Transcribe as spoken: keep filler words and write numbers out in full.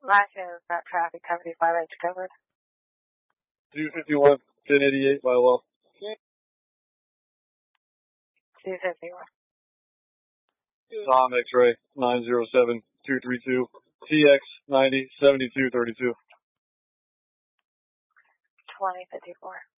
License, got traffic, seventy-five H covered. two fifty-one, ten eighty-eight by law. two fifty-one. Tom X-ray, nine zero seven, two three two, T X ninety, seventy-two thirty-two. twenty fifty-four.